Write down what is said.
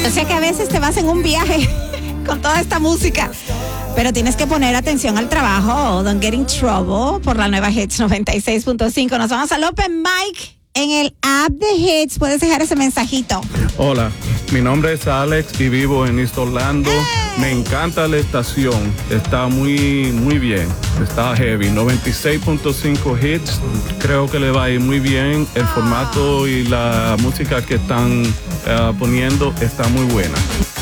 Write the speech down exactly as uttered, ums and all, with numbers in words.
Yo sé que a veces te vas en un viaje con toda esta música, pero tienes que poner atención al trabajo. Don't get in trouble por la nueva Hits noventa y seis punto cinco. Nos vamos al Open Mic en el app de Hits. Puedes dejar ese mensajito. Hola, mi nombre es Alex y vivo en East Orlando. ¡Hey! Me encanta la estación. Está muy, muy bien. Está heavy. noventa y seis punto cinco Hits. Creo que le va a ir muy bien. El formato y la música que están uh, poniendo está muy buena.